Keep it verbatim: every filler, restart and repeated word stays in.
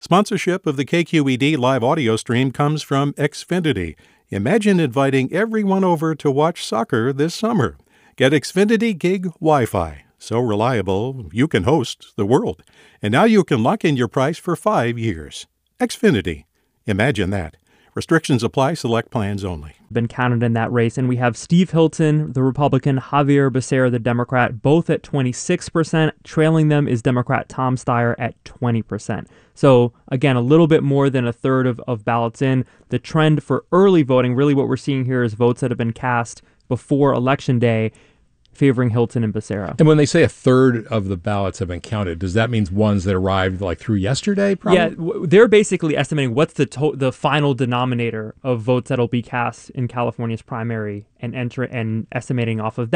Sponsorship of the K Q E D live audio stream comes from Xfinity. Imagine inviting everyone over to watch soccer this summer. Get Xfinity Gig Wi-Fi. So reliable, you can host the world. And now you can lock in your price for five years. Xfinity. Imagine that. Restrictions apply. Select plans only. Been counted in that race. And we have Steve Hilton, the Republican, Javier Becerra, the Democrat, both at twenty-six percent. Trailing them is Democrat Tom Steyer at twenty percent. So again, a little bit more than a third of, of ballots in. The trend for early voting, really what we're seeing here is votes that have been cast before Election Day favoring Hilton and Becerra. And when they say a third of the ballots have been counted, does that mean ones that arrived like through yesterday? Probably? Yeah, w- they're basically estimating what's the to- the final denominator of votes that'll be cast in California's primary and enter and estimating off of that.